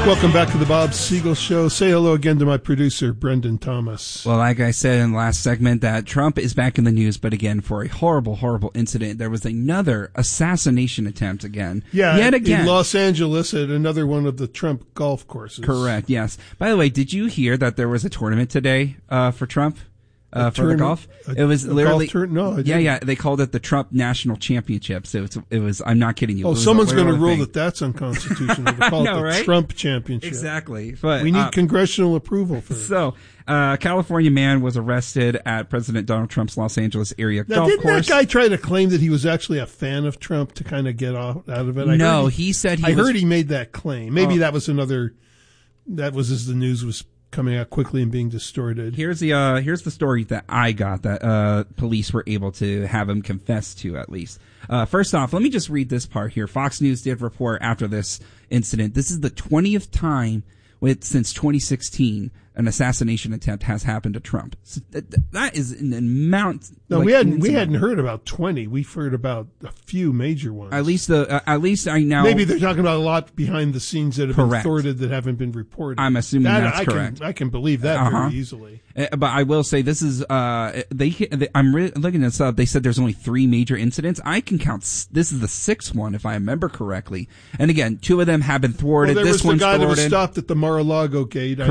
Welcome back to the Bob Siegel Show. Say hello again to my producer, Brendan Thomas. Well, like I said in the last segment, that Trump is back in the news, but again, for a horrible, horrible incident. There was another assassination attempt again. Yeah, yet again. In Los Angeles at another one of the Trump golf courses. Correct, yes. By the way, did you hear that there was a tournament today for Trump? For the golf, it was literally no. Yeah. They called it the Trump National Championship. So it was. I'm not kidding you. Oh, someone's going to rule that that's unconstitutional. They call it the right? Trump Championship. Exactly. But we need congressional approval for it. So, California man was arrested at President Donald Trump's Los Angeles area golf didn't course. That guy try to claim that he was actually a fan of Trump to kind of get out of it? He said I heard he made that claim. Maybe that was another. That was as the news was coming out quickly and being distorted. Here's the story that I got that police were able to have him confess to, at least. First off, let me just read this part here. Fox News did report after this incident. This is the 20th time since 2016 an assassination attempt has happened to Trump. So that is an amount. No, we hadn't heard about 20. We've heard about a few major ones. At least I now. Maybe they're talking about a lot behind the scenes that have been thwarted that haven't been reported. I'm assuming that's correct. I can believe that very easily. But I will say this is I'm really looking this up. They said there's only 3 major incidents. I can count. This is the 6th one, if I remember correctly. And again, 2 of them have been thwarted. Well, there this was the one's guy thwarted. that was stopped at the Mar-a-Lago gate. Correct.